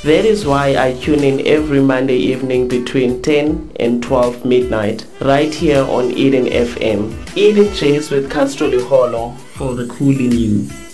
That is why I tune in every Monday evening between 10 and 12 midnight, right here on Eden FM. Eden Chase with Castro Liholo for the cool in you.